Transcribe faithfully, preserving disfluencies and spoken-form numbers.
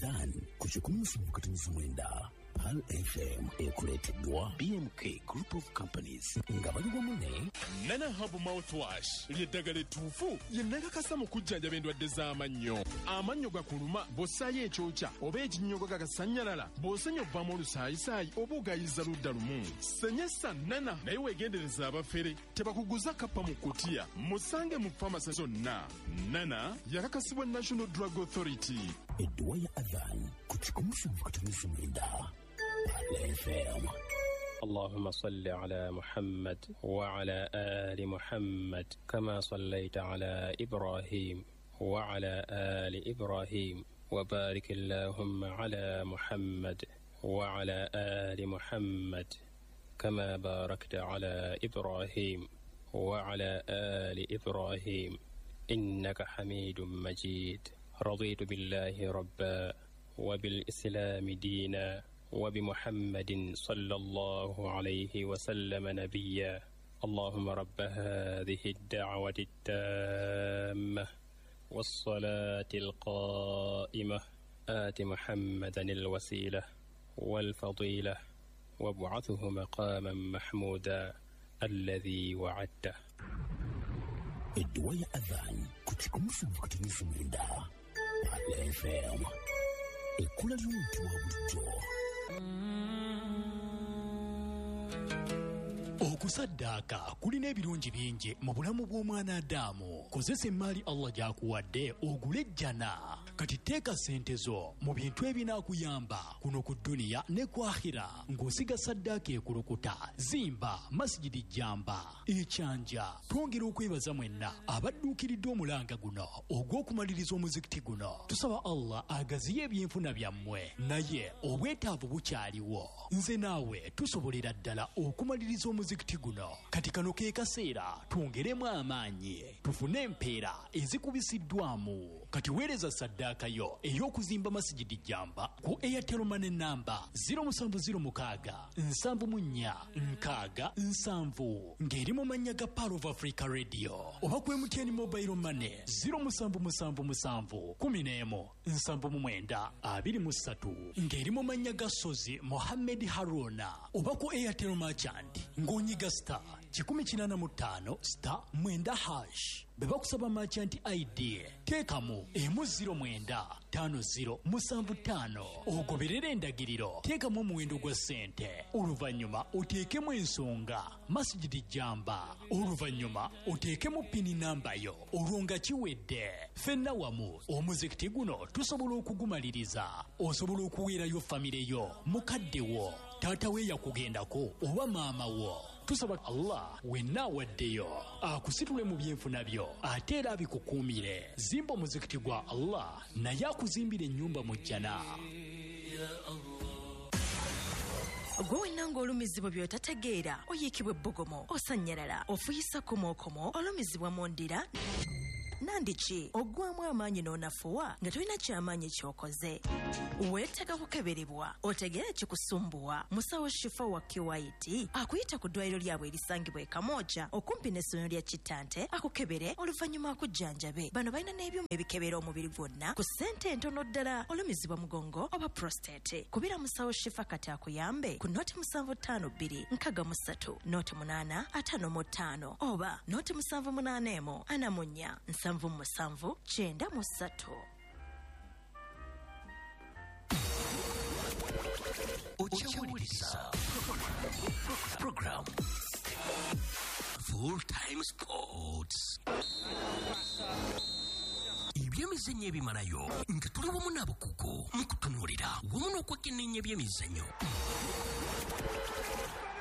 Adhan kuchikumisha mkatanyisa mwenda Pal F M ekuleteddwa B M K Group of Companies nga bali wamu Nana Hub Mouthwash ly'eddagala ettuufu lye nnakakasa mu kujjanjaba endwadde z'amannyo. Amannyo gakuluma bw'ossaayo ekyokya oba ekinnyogo gagasannyalala bw'osenya obuvaamu olusaayisaayi oba ogayiza ludda lumu. Senyesa Nana naye weegendereza abafere tebakuguza kappa mu kkutiya. Musange mu famasi zonna. Nana yakakasibwa National Drug Authority. Edduwa ya Adhan kuchikumisha mkatanyisa mwenda Pal F M. اللهم صل على محمد وعلى آل محمد كما صليت على إبراهيم وعلى آل إبراهيم وبارك اللهم على محمد وعلى آل محمد كما باركت على إبراهيم وعلى آل إبراهيم إنك حميد مجيد. رضيت بالله ربا وبالإسلام دينا وبمحمد صلى الله عليه وسلم نبيا. اللهم رب هذه الدعوة التامة والصلاة القائمة آت محمدا الوسيلة والفضيلة وابعثه مقاما محمودا الذي وعدته. Edduwa ya Adhan kuchikumisha mkatanyisa mwenda Pal F M. Ekula ly'omuntu wa bulijjo. Okusaddaaka kulina ebirungi bingi mu bulamu bw'omwana Adamu. Kozesa emmaali Allah gy'akuwadde ogule ejjana. Kati teeka ssente zo mu bintu ebinaakuyamba kuno ku dduniya ne ku akhira ng'osiga saddaaka ekulukuta. Zimba masjidi jjamba ekyanja. Twongera okwebaza mwenna abadduukiridde omulanga guno ogw'okumaliriza omuzikiti guno. Tusaba Allah agaziye ebyenfuna byammwe, naye obwetaavu bukyaliwo. Nze naawe tusobolera ddala okumaliriza omuzikiti guno. Kati kano ke kaseera twongeremu amaanyi tufune empeera ezikubisiddwamu. Kati weereza saddaaka yo ey'okuzimba masjidi jjamba ku Airtel Money namba zero seven zero six seven mu nnya nkaaga nsanvu ng'eri mu mannya ga Power of Africa Radio, oba ku M T N Mobile Money zero seven seven seven one zero nsanvu mu mwenda abiri mu ssatu ng'eri mu mannya ga Sozi Mohammed Haruna, oba ku Airtel Merchant ng'onyiga star kikumi kinaana mu ttaano star mwenda hash. Beba kusaba merchant I D teekamu emu zero mwenda tano zero musanvu ttaano. Ogoberera endagiriro, teekamu omuwendo gwa ssente, oluvannyuma oteekemu ensonga masjidi jjamba, oluvannyuma oteekemu pini namba yo. Olwo nga kiwedde, ffenna wamu omuzikiti guno tusobola okugumaliriza. Osobola okuweerayo famire yo, mukadde wo, taata we yakugendako oba maama wo. Tusaba Allah wenna awaddeyo akusitule mu byenfuna byo ate era abikukuumire. Zimba omuzikiti gwa Allah naye akuzimbira ennyumba mu jjana. Gwe wenna ng'olumizibwa by'otategeera oyiikibwa ebbugumu, osannyalala, ofuyisa komokomo, olumizibwa mu ndira nandiki ogwamu amaanyi n'onafuwa nga tolina kyamaanyi ky'okoze. Weetaaga kukeberebwa otegere kikusumbuwa. Musawo Shifa wa Kiwaiti akuyita ku ddwaliro lyabwe erisangibwa e Kamooja okumpi n'essomero lya Kittante akukebere oluvannyuma akujjanjabe. Bano balina n'ebyuma ebikebera omubiri gwonna ku ssente entono ddala. Olumizibwa mugongo oba prostate, kubira Musawo Shifa kati akuyambe ku noti musanvu ttaano bbiri nkaaga mu ssatu noti munaana ataano mu ttaano oba noti musanvu munaana emu ana mu nnya nsanvu mu musanvu kyenda mu ssatu. Ochawuliriza program Full Time Sports. Ebyemizannyo ebimalayo nga tuli wamu n'abakugu mu kutunuulira wamu n'okwekenneenya ebyemizannyo.